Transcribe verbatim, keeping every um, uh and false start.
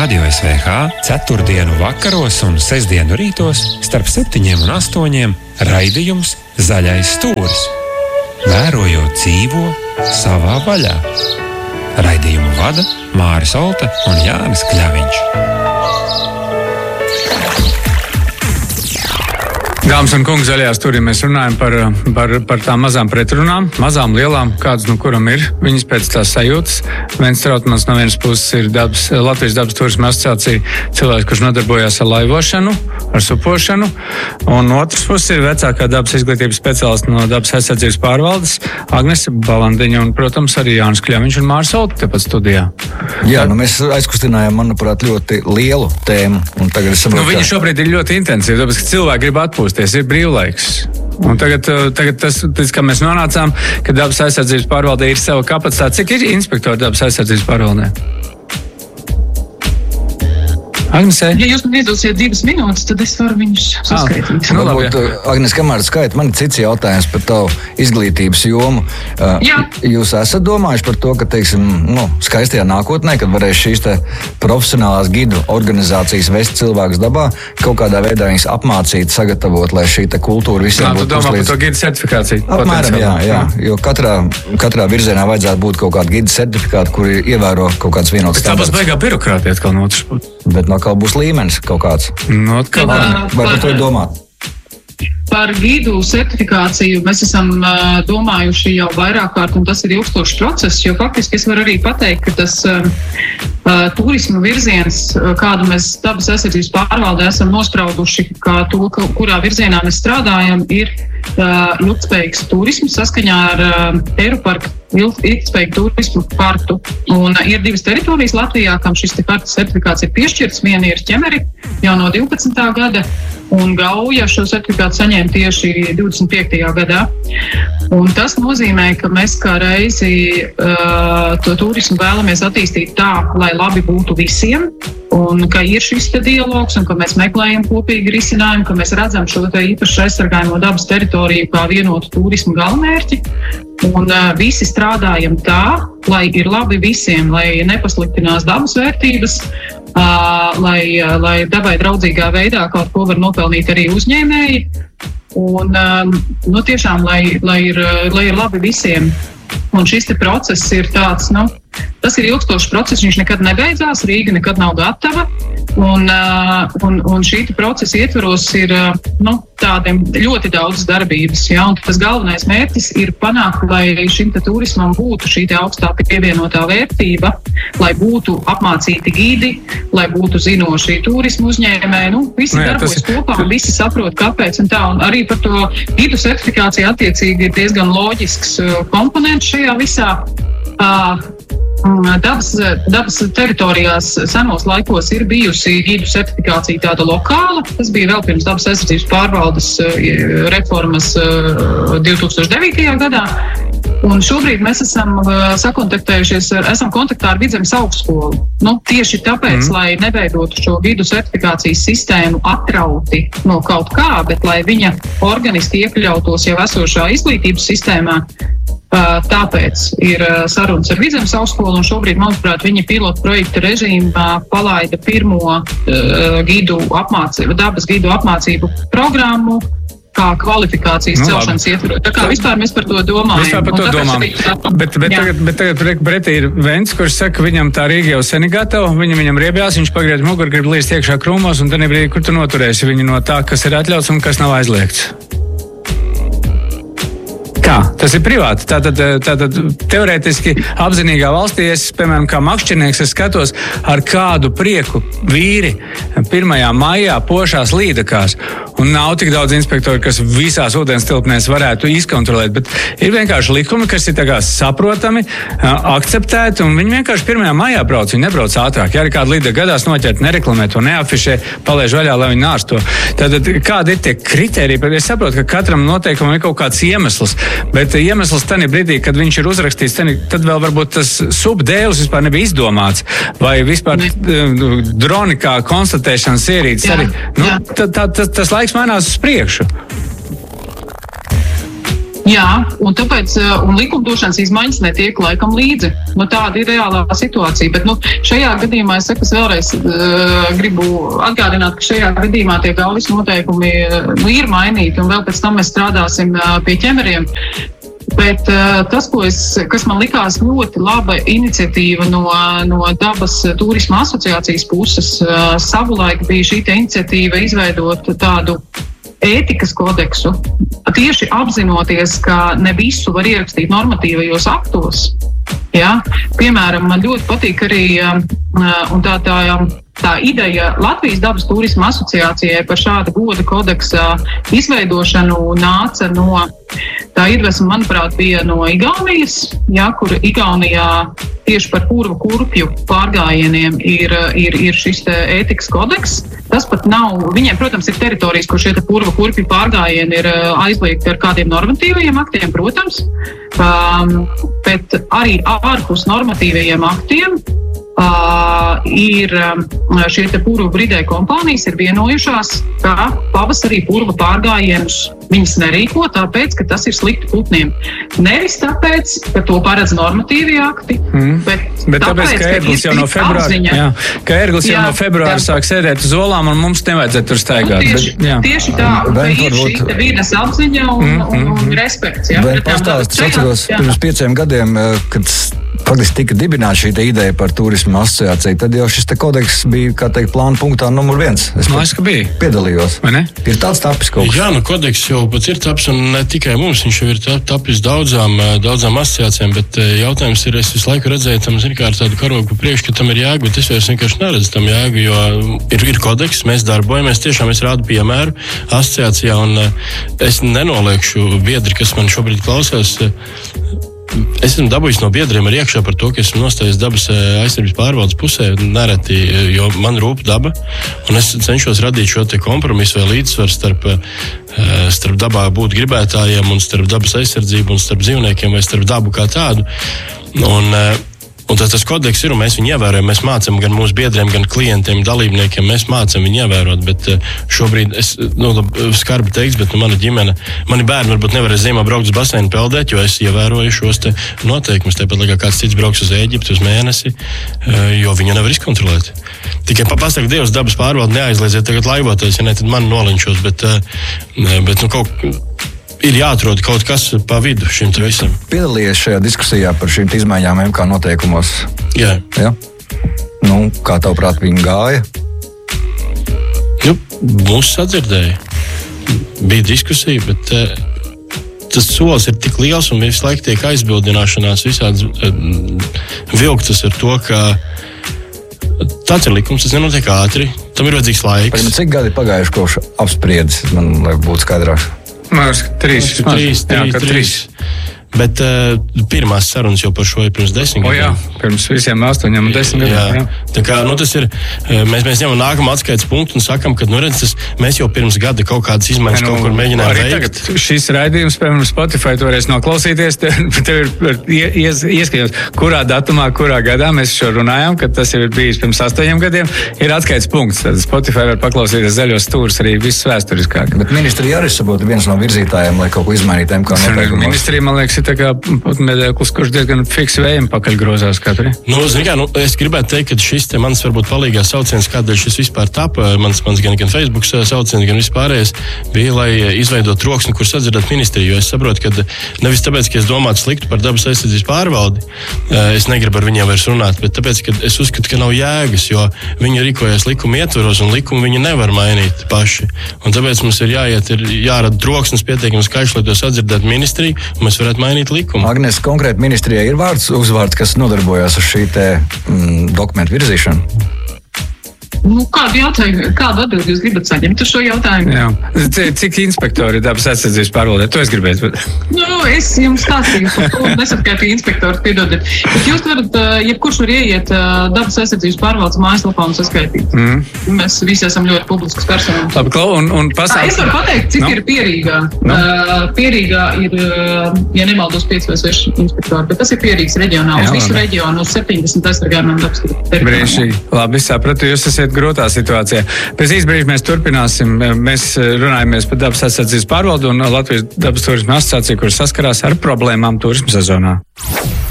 Radio S V H ceturtdienu vakaros un sestdienu rītos starp septiņiem un astoņiem raidījums Zaļais stūris. Vērojot dzīvo savā vaļā. Raidījumu vada Māris Olta un Jānis Kļaviņš. Dāmas un kungi, zaļajā stūrī mēs runājam par, par, par tām mazām pretrunām, mazām, lielām, kādas no kuram ir viņas pēc tās sajūtas. Viens Trautmans no vienas puses ir dabas, Latvijas dabas turisma asociācija, cilvēks, kurš nodarbojās ar laivošanu, ar supošanu, un otrs puses ir vecākā dabas izglītības speciālists no dabas aizsardzības pārvaldes, Agnese Balandiņa, un, protams, arī Jānis Kļaviņš un Māris Olta tepat studijā. Jā, nu mēs aizkustinājām, manuprāt, ļoti lielu tēmu, un tagad es saprotu, nu, viņa šobrīd ir ļoti intensīva, tāpēc, ka cilvēki grib atpūsties, ir brīvlaiks. Un tagad, tagad tas, tas, kā mēs nonācām, ka dabas aizsardzības pārvaldē ir sava kapacitāte. Cik ir inspektori dabas aizsardzības pārvaldē? Agnese? Ja jūs man iedosiet divas minūtes, tad es varu viņus saskaitīt. Ah, nu, varbūt, Agnese, kamēr skaita, man ir cits jautājums par tavu izglītības jomu. Jā. Jūs esat domājuši par to, ka, teiksim, nu, skaistajā nākotnē, kad varēs šīs te profesionālās gidu organizācijas vest cilvēkus dabā, kaut kādā veidā viņus apmācīt, sagatavot, lai šī te kultūra visiem būtu uzlīdz. Domā par to gidu certifikāciju? Apmēram, jā, jā. Jo katrā, katrā virzienā vajadzētu būt kaut kāda gidu certifikāta, kuri ievēro kaut kāds vienots standarts. Tā būs baigā birokrātija atkal no otras puses. Bet no kā būs līmenis kaut kāds. No, atkal, vai par to domāt? Par gidu certifikāciju mēs esam uh, domājuši jau vairāk kārt, un tas ir ilgstošs process, jo faktiski es varu arī pateikt, ka tas uh, uh, turisma virziens, uh, kādu mēs dabas aizsardzības pārvaldē esam nosprauduši, kā to, ka, kurā virzienā mēs strādājam, ir uh, ilgtspējīgs turisms saskaņā ar uh, Eiroparka ilgtspējīgu turismu kartu. Un uh, ir divas teritorijas Latvijā, kam šis te kartas certifikāts ir piešķirts. Viena ir Ķemeri jau no divpadsmitā gada, un Gauja šo certifikātu saņēma tieši divdesmit piektajā gadā. Un tas nozīmē, ka mēs kā reizi uh, to turismu vēlamies attīstīt tā, lai labi būtu visiem, un ka ir šis te dialogs, un ka mēs meklējam kopīgi risinājumu, ka mēs redzam šo te īpaši aizsargājumu dabas teritoriju kā vienotu turismu galamērķi, un uh, visi strādājam tā, lai ir labi visiem, lai nepasliktinās dabas vērtības, uh, lai, uh, lai dabai draudzīgā veidā kaut ko var nopelnīt arī uzņēmēji, un uh, nu, tiešām, lai, lai, ir, lai ir labi visiem. Un šis te process ir tāds, nu, tas ir ilgstošs process, viņš nekad nebeidzās, Rīga nekad nav gatava, un, un, un šī procesa ietvaros ir, nu, tādiem ļoti daudz darbības, ja, un tas galvenais mērķis ir panākt, lai šim te turismam būtu šī te augstāka pievienotā vērtība, lai būtu apmācīti gidi, lai būtu zinoši turismu uzņēmēji, nu, visi no jā, darbojas tas... kopā, un visi saprot, kāpēc, un tā, un arī par to gidu certifikāciju attiecīgi ir diezgan loģisks komponents šajā visā. Uh, dabas, dabas teritorijās senos laikos ir bijusi gidu certifikācija tāda lokāla. Tas bija vēl pirms dabas aizsardzības pārvaldes uh, reformas uh, divtūkstoš devītajā gadā. Un šobrīd mēs esam uh, sakontaktējušies, ar, esam kontaktā ar Vidzemes augstskolu. Nu, tieši tāpēc, mm. lai neveidotu šo gidu certifikācijas sistēmu atrauti no kaut kā, bet lai viņa organiski iekļautos jau esošā izglītības sistēmā. Tāpēc ir sarunas ar Vidzemes augstskolu, un šobrīd, manuprāt, viņi pilotu projekta režīmā palaida pirmo uh, gidu apmācību, dabas gidu apmācību programmu, kā kvalifikācijas nu, celšanas ietvaros. Tā kā vispār mēs par to domājam. Vispār par to domājam. Arī, bet, bet, tagad, bet tagad pretī ir Vents, kurš saka, ka viņam tā Rīga jau sen ir gatava, viņam, viņam riebjās, viņš pagriez muguru, grib līst iekšā krūmos, un tad brīdī, kur tu noturēsi viņu no tā, kas ir atļauts un kas nav aizliegts. Kā? Tas ir privāti. Tātad, tātad teorētiski apzinīgā valstī es, piemēram, kā makšķernieks, es skatos, ar kādu prieku vīri pirmajā maijā pošās līdakās. Un nav tik daudz inspektori, kas visās ūdens tilpnēs varētu izkontrolēt, bet ir vienkārši likumi, kas ir tā kā saprotami, akceptēti, un viņi vienkārši pirmajā maijā brauc, viņi nebrauc ātrāk. Ja arī kāda līdaka gadās noķert, nereklamē to, neafišē, palaiž vaļā, lai viņi nārsto. Tātad, kādi ir tie kriteriji? Es saprotu, ka katram noteikumam ir kaut kāds iemesls, bet iemesls tanī brīdī, kad viņš ir uzrakstīts, tanī, tad vēl varbūt tas subdēls vispār nebija izdomāts, vai vispār droni kā konstatēšanas ierīces arī. Nu, tā, tā, tas, tas laiks mainās uz priekšu. Jā, un tāpēc un likumdošanas izmaiņas netiek laikam līdzi. Nu, tāda ir reālā situācija. Bet nu, šajā gadījumā es saku, es vēlreiz uh, gribu atgādināt, ka šajā gadījumā tie galvas noteikumi nu, ir mainīti, un vēl pēc tam mēs strādāsim uh, pie ķemeriem. Bet uh, tas, ko es, kas man likās ļoti laba iniciatīva no, no Dabas turisma asociācijas puses, uh, savulaik bija šī iniciatīva izveidot tādu ētikas kodeksu, tieši apzinoties, ka ne visu var ierakstīt normatīvajos aktos. Ja? Piemēram, man ļoti patīk arī un tā, tā, tā ideja Latvijas Dabas turisma asociācijai par šādu goda kodeksa izveidošanu nāca no, tā iedvesma, manuprāt, bija no Igaunijas, ja, kur Igaunijā tieši par purva kurpju pārgājieniem ir, ir, ir šis ētikas kodeks. Tas pat nav, viņiem, protams, ir teritorijas, kur šie purva kurpju pārgājieni ir aizliegti ar kādiem normatīvajiem aktiem, protams, um, bet arī ārpus normatīvajiem aktiem Uh, ir um, šie te purvu bridē kompānijas ir vienojušās, ka pavasarī purva pārgājienus viņas nerīko, tāpēc, ka tas ir slikti putniem. Nevis tāpēc, ka to paredz normatīvi akti, mm. bet, bet tāpēc, tāpēc, ka ērglis jau no februāra, jā, ka ērglis jau no februāra sāk sēdēt uz olām un mums nevajadzētu tur staigāt. Nu, tieši, bet, tieši tā, ka ir šī te vides apziņa un, mm, un, un, un respekts. Jā, bet pastāst, es atceros, pirms pieciem gadiem, kad faktiski tika dibināta šī ideja par turismu asociāciju, tad jau šis te kodeks bija, kā teikt, plāna punktā numur viens. Es Man liekas, ka bija. Piedalījos. Vai ne? Ir tāds tapis kaut kas. Jā, nu kodeks jau pats ir taps, un ne tikai mums, viņš jau ir tapis daudzām, daudzām asociācijām, bet jautājums ir, es visu laiku redzēju tam, zin kā ar tādu karogu priekš, ka tam ir jēga, bet es vairs vienkārši neredzu tam jēgu, jo ir, ir kodeks, mēs darbojamies, tiešām es rādu piemēru asociācijā, un es nenoliekšu biedri, kas man šobrīd klausās. Es esmu dabūjis no biedriem ar iekšā par to, ka esmu nostājies dabas aizsardzības pārvaldes pusē nereti, jo man rūp daba, un es cenšos radīt šo te kompromisu vai līdzsvaru starp, starp dabā būt gribētājiem un starp dabas aizsardzību un starp dzīvniekiem vai starp dabu kā tādu. Un, Un tas, tas kodeks ir, un mēs viņu ievērojam. Mēs mācām gan mūsu biedriem, gan klientiem, dalībniekiem. Mēs mācām viņu ievērot, bet šobrīd es, nu, skarbi teiks, bet nu, mana ģimene, mani bērni varbūt nevarēs ziemā braukt uz baseinu peldēt, jo es ievēroju šos te noteikumus. Tāpat laikā kāds cits brauks uz Ēģipti uz mēnesi, jo viņu nevar izkontrolēt. Tikai pasaka, Dievs, dabas pārvalde neaizliedziet tagad laivoties, ja ne, tad man nolinčos, bet, bet nu, kaut ir jāatrod kaut kas pa vidu šim visam. Piedalījies šajā diskusijā par šīm izmaiņām M K noteikumos? Jā. Ja? Nu, kā tavuprāt viņi gāja? Nu, mūs sadzirdēja. Bija diskusija, bet uh, tas solis ir tik liels un visu laiku tiek aizbildināšanās visādas uh, vilktas ar to, ka tāds ir likums, tas nenotiek ātri, tam ir vajadzīgs laiks. Paņem, cik gadi pagājuši kopš apspriedis, man lai būtu skaidrāk? Mēs trīs, trīs, trīs, jā, trīs. Bet uh, pirmās sarunas jau par šo ir pirms desmit gadiem. O jā, pirms visiem astoņiem un desmit gadiem. Jā. Tā kā, nu, tas ir, mēs, mēs ņemam nākamu atskaites punktu un sakam, ka, nu, redz, tas, mēs jau pirms gada kaut kādas izmaiņas nu, kaut kur mēģinājām veikt. Tagad šis raidījums, piemēram, Spotify, tu varēsi noklausīties, tev, tev ir ies, ieskatījums, kurā datumā, kurā gadā mēs šo runājām, kad tas jau ir bijis pirms astoņiem gadiem, ir atskaites punkts. Tad Spotify var paklausīties zaļos stūrus arī viss vēsturiskāk. Bet ministrija arī sabūt viens no virzītājiem, lai kaut ko izmainītu M K noteikumos. Ministrija, man liekas, ir tā kā medēklis, kurš diezgan fiks vējiem pakaļ grozās katru. Nu, zin kā, nu, es gribētu teikt, ka šis te mans varbūt palīgās sauciens, kādēļ šis vispār tapa, mans, mans gan, gan Facebook sauciens, gan vispārējais, bija, lai izveidot troksni, kur sadzirdēt ministriju, jo es saprotu, ka nevis tāpēc, ka es domātu sliktu par dabas aizsardzības pārvaldi, es negribu ar viņiem vairs runāt, bet tāpēc, ka es uzskatu, ka nav jēgas, jo viņi rīkojas likuma ietvaros un likumu viņi nevar mainīt paši. Un tāpēc mums ir jāiet, ir jārada troksnis pietiekami skaidrs, lai to sadzirdētu ministriju, un mēs varētu mainīt likumu. Agnes, konkrēti ministrijai ir vārds, uzvārds, kas nodarbojās ar šī te mm, dokumentu virzīšanu? Nu, kādu jautājumu, kādu atbildi jūs gribat saņemt uz šo jautājumu? Jā. Cik inspektori ir dabas aizsardzības pārvaldē? To es gribētu. Bet... Nu, es jums stāstīju, par ko nesakārtīgi inspektori, piedodiet. Bet jūs varat, jebkurš var ieiet dabas aizsardzības pārvaldes mājaslapā un saskaitīt. Mm. Mēs visi esam ļoti publiskas personas. Labi, Klau, un, un pasākt... Es varu pateikt, cik no? ir Pierīgā. No? Uh, Pierīgā ir, uh, ja nemaldos, pieci vai seši inspektori, bet tas ir Pierīgas reģionā. Uz visu reģionu, uz septiņdesmit aizsargājumiem dabas. Brīnišķīgi. Labi, sapratu, jūs esat grūtā situācijā. Pēc īsa brīža mēs turpināsim. Mēs runājamies par dabas aizsardzības pārvaldu un Latvijas dabas turisma asociāciju, kuras saskarās ar problēmām turisma sezonā.